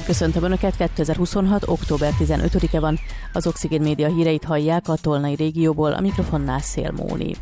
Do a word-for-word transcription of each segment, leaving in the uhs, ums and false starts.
Köszöntöm Önöket, kétezer-huszonhat. október tizenötödike van. Az Oxigén Média híreit hallják a tolnai régióból, a mikrofonnál Szél Móni.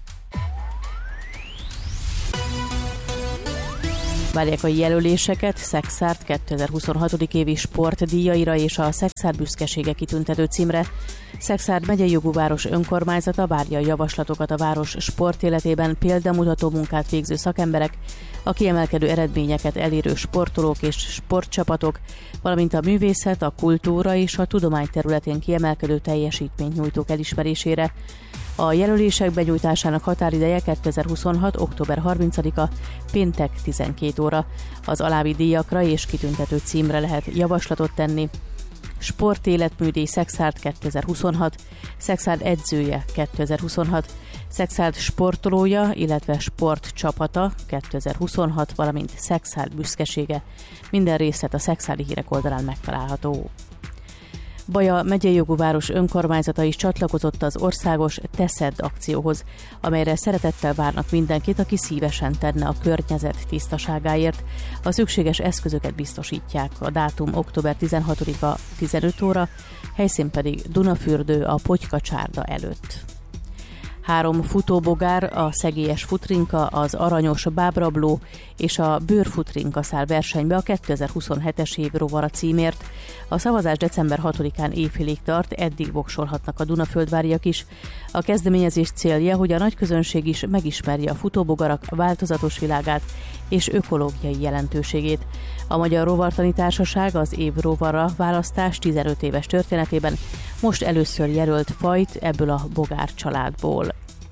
Várják a jelöléseket Szekszárd kétezer-huszonhat. évi sportdíjaira és a Szekszárd büszkesége kitüntető címre. Szekszárd megyei jogú város önkormányzata várja a javaslatokat a város sportéletében példamutató munkát végző szakemberek, a kiemelkedő eredményeket elérő sportolók és sportcsapatok, valamint a művészet, a kultúra és a tudomány területén kiemelkedő teljesítményt nyújtók elismerésére. A jelölések benyújtásának határideje kétezer-huszonhat. október harmincadika, péntek tizenkét óra. Az alábbi díjakra és kitüntető címre lehet javaslatot tenni. Sportéletműdíj Szekszárd kétezer-huszonhat, Szekszárd edzője kétezer-huszonhat, Szekszárd sportolója, illetve sportcsapata kétezer-huszonhat, valamint Szekszárd büszkesége. Minden részlet a szekszárdi hírek oldalán megtalálható. Baja megyei jogú város önkormányzata is csatlakozott az országos Teszed akcióhoz, amelyre szeretettel várnak mindenkit, aki szívesen tenne a környezet tisztaságáért. A szükséges eszközöket biztosítják. A dátum október tizenhatodika, tizenöt óra, helyszín pedig Dunafürdő a Potyka-csárda előtt. Három futóbogár, a szegélyes futrinka, az aranyos bábrabló és a bőrfutrinka száll versenybe a kétezer-huszonhetes év rovara címért. A szavazás december hatodikán éjfélig tart, eddig voksolhatnak a Dunaföldváriak is. A kezdeményezés célja, hogy a nagyközönség is megismerje a futóbogarak változatos világát és ökológiai jelentőségét. A Magyar Rovartani Társaság az év rovarra választás tizenöt éves történetében most először jelölt fajt ebből a bogár családból.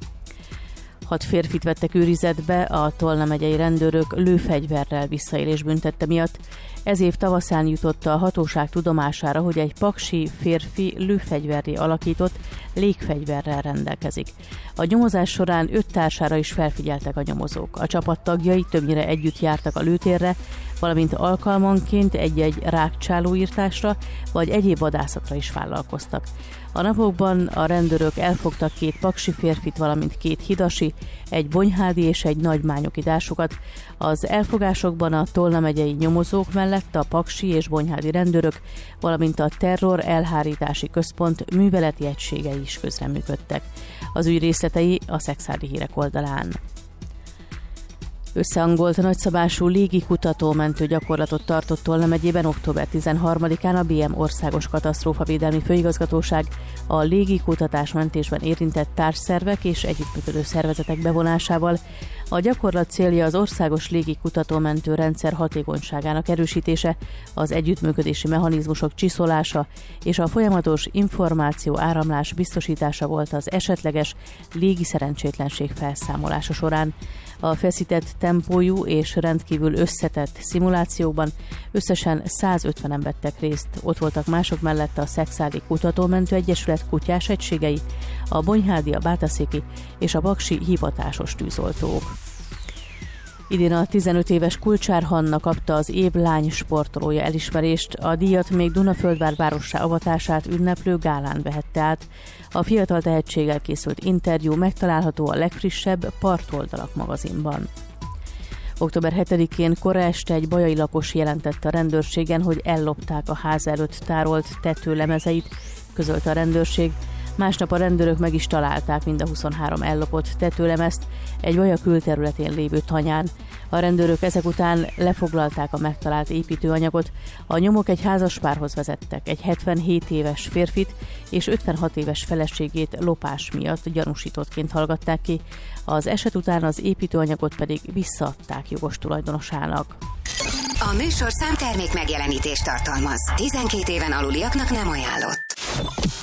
Hat férfit vettek őrizetbe a Tolna megyei rendőrök lőfegyverrel visszaélés büntette miatt. Ez év tavaszán jutott a hatóság tudomására, hogy egy paksi férfi lőfegyverré alakított légfegyverrel rendelkezik. A nyomozás során öt társára is felfigyeltek a nyomozók. A csapat tagjai többnyire együtt jártak a lőtérre, valamint alkalmanként egy-egy rágcsálóírtásra vagy egyéb vadászatra is vállalkoztak. A napokban a rendőrök elfogtak két paksi férfit, valamint két hidasi, egy bonyhádi és egy nagymányoki dásukat. Az elfogásokban a Tolna megyei nyomozók mellett a paksi és bonyhádi rendőrök, valamint a terror elhárítási központ műveleti egységei is közreműködtek. Az ügy részletei a szekszárdi hírek oldalán. Összehangolt nagyszabású légikutató-mentő gyakorlatot tartott Tolna megyében október tizenharmadikán a bé em Országos Katasztrófavédelmi Főigazgatóság a légikutatás mentésben érintett társszervek és együttműködő szervezetek bevonásával. A gyakorlat célja az országos légikutató-mentő rendszer hatékonyságának erősítése, az együttműködési mechanizmusok csiszolása és a folyamatos információ áramlás biztosítása volt az esetleges légi szerencsétlenség felszámolása során. A feszített tempójú és rendkívül összetett szimulációkban összesen százötvenen vettek részt. Ott voltak mások mellett a Szekszárdi Kutatómentő Egyesület kutyás egységei, a bonyhádi, a bátaszéki és a baksi hivatásos tűzoltók. Idén a tizenöt éves Kulcsár Hanna kapta az év lány sportolója elismerést, a díjat még Dunaföldvár várossá avatását ünneplő gálán vehette át. A fiatal tehetséggel készült interjú megtalálható a legfrissebb Partoldalak magazinban. október hetedikén kora este egy bajai lakos jelentette a rendőrségen, hogy ellopták a ház előtt tárolt tetőlemezeit, közölte a rendőrség. Másnap a rendőrök meg is találták mind a huszonhárom ellopott tetőlemezt egy Baja külterületén lévő tanyán. A rendőrök ezek után lefoglalták a megtalált építőanyagot. A nyomok egy házaspárhoz vezettek, egy hetvenhét éves férfit és ötvenhat éves feleségét lopás miatt gyanúsítottként hallgatták ki. Az eset után az építőanyagot pedig visszaadták jogos tulajdonosának. A műsorszám termék megjelenítést tartalmaz. tizenkét éven aluliaknak nem ajánlott.